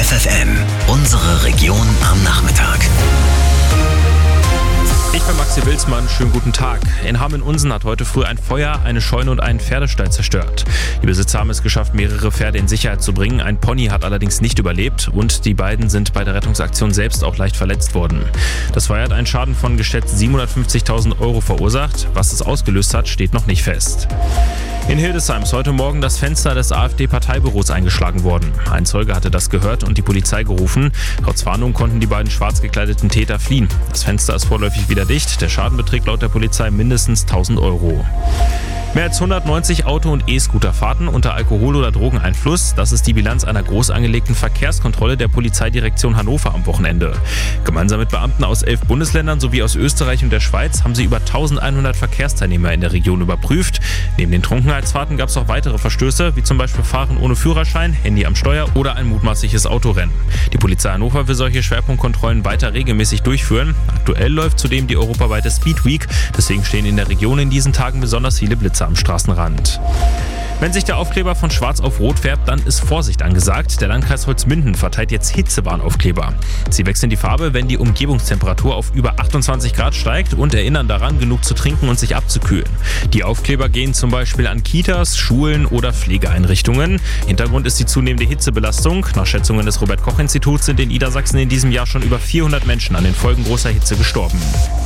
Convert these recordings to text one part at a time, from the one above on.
FFN, unsere Region am Nachmittag. Ich bin Maxi Wilsmann, schönen guten Tag. In Hameln-Unsen hat heute früh ein Feuer eine Scheune und einen Pferdestall zerstört. Die Besitzer haben es geschafft, mehrere Pferde in Sicherheit zu bringen. Ein Pony hat allerdings nicht überlebt und die beiden sind bei der Rettungsaktion selbst auch leicht verletzt worden. Das Feuer hat einen Schaden von geschätzt 750.000 Euro verursacht. Was es ausgelöst hat, steht noch nicht fest. In Hildesheim ist heute Morgen das Fenster des AfD-Parteibüros eingeschlagen worden. Ein Zeuge hatte das gehört und die Polizei gerufen. Trotz Warnung konnten die beiden schwarz gekleideten Täter fliehen. Das Fenster ist vorläufig wieder dicht. Der Schaden beträgt laut der Polizei mindestens 1.000 Euro. Mehr als 190 Auto- und E-Scooterfahrten unter Alkohol- oder Drogeneinfluss. Das ist die Bilanz einer groß angelegten Verkehrskontrolle der Polizeidirektion Hannover am Wochenende. Gemeinsam mit Beamten aus 11 Bundesländern sowie aus Österreich und der Schweiz haben sie über 1.100 Verkehrsteilnehmer in der Region überprüft. Neben den Trunkenheitsfahrten gab es auch weitere Verstöße, wie zum Beispiel Fahren ohne Führerschein, Handy am Steuer oder ein mutmaßliches Autorennen. Die Polizei Hannover will solche Schwerpunktkontrollen weiter regelmäßig durchführen. Aktuell läuft zudem die europaweite Speed Week. Deswegen stehen in der Region in diesen Tagen besonders viele Blitze am Straßenrand. Wenn sich der Aufkleber von schwarz auf rot färbt, dann ist Vorsicht angesagt. Der Landkreis Holzminden verteilt jetzt Hitzewarnaufkleber. Sie wechseln die Farbe, wenn die Umgebungstemperatur auf über 28 Grad steigt und erinnern daran, genug zu trinken und sich abzukühlen. Die Aufkleber gehen zum Beispiel an Kitas, Schulen oder Pflegeeinrichtungen. Hintergrund ist die zunehmende Hitzebelastung. Nach Schätzungen des Robert-Koch-Instituts sind in Niedersachsen in diesem Jahr schon über 400 Menschen an den Folgen großer Hitze gestorben.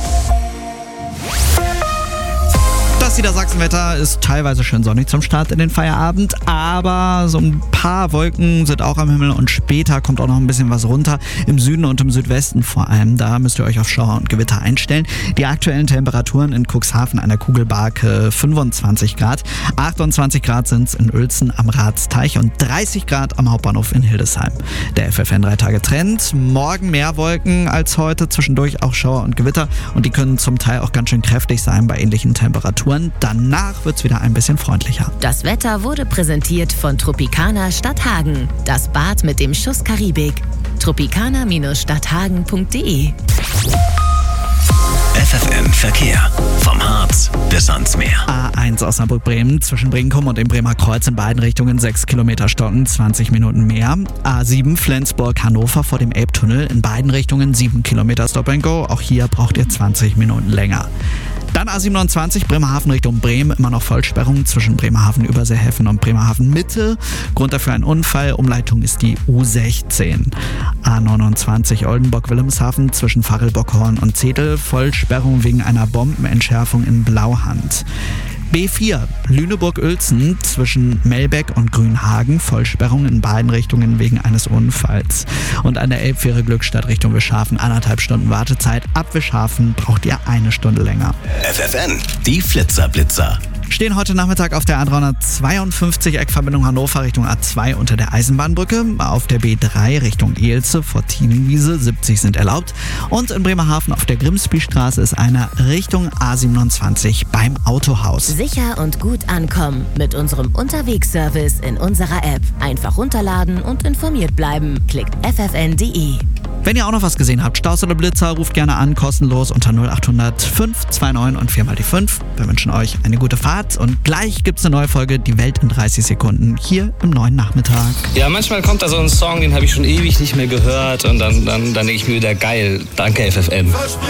Das Niedersachsenwetter ist teilweise schön sonnig zum Start in den Feierabend, aber so ein paar Wolken sind auch am Himmel und später kommt auch noch ein bisschen was runter. Im Süden und im Südwesten vor allem, da müsst ihr euch auf Schauer und Gewitter einstellen. Die aktuellen Temperaturen in Cuxhaven an der Kugelbarke 25 Grad, 28 Grad sind es in Uelzen am Ratsteich und 30 Grad am Hauptbahnhof in Hildesheim. Der FFN 3-Tage-Trend, morgen mehr Wolken als heute, zwischendurch auch Schauer und Gewitter und die können zum Teil auch ganz schön kräftig sein bei ähnlichen Temperaturen. Danach wird es wieder ein bisschen freundlicher. Das Wetter wurde präsentiert von Tropicana Stadthagen. Das Bad mit dem Schuss Karibik. Tropicana-stadthagen.de. FFN Verkehr. Vom Harz bis ans Meer. A1 Osnabrück-Bremen zwischen Brinkum und dem Bremer Kreuz in beiden Richtungen 6 Kilometer stocken, 20 Minuten mehr. A7 Flensburg-Hannover vor dem Elbtunnel in beiden Richtungen 7 Kilometer Stop and Go. Auch hier braucht ihr 20 Minuten länger. Dann A27 Bremerhaven Richtung Bremen, immer noch Vollsperrung zwischen Bremerhaven-Überseehafen und Bremerhaven-Mitte. Grund dafür ein Unfall, Umleitung ist die U16. A29 Oldenburg-Wilhelmshaven zwischen Varel-Bockhorn und Zedel, Vollsperrung wegen einer Bombenentschärfung in Blauhand. B4 Lüneburg-Uelzen zwischen Melbeck und Grünhagen, Vollsperrung in beiden Richtungen wegen eines Unfalls. Und an der Elbfähre Glückstadt Richtung Wischhafen 1,5 Stunden Wartezeit. Ab Wischhafen braucht ihr 1 Stunde länger. FFN, die Flitzer-Blitzer. Stehen heute Nachmittag auf der A352 Eckverbindung Hannover Richtung A2 unter der Eisenbahnbrücke, auf der B3 Richtung Ehlze vor Tienenwiese, 70 sind erlaubt und in Bremerhaven auf der Grimsbystraße ist einer Richtung A27 beim Autohaus. Sicher und gut ankommen mit unserem Unterwegsservice in unserer App. Einfach runterladen und informiert bleiben. Klickt ffn.de. Wenn ihr auch noch was gesehen habt, Staus oder Blitzer, ruft gerne an, kostenlos unter 0800 529 und 4 mal die 5. Wir wünschen euch eine gute Fahrt und gleich gibt's eine neue Folge, Die Welt in 30 Sekunden, hier im neuen Nachmittag. Ja, manchmal kommt da so ein Song, den habe ich schon ewig nicht mehr gehört und dann denke ich mir wieder, geil, danke FFN.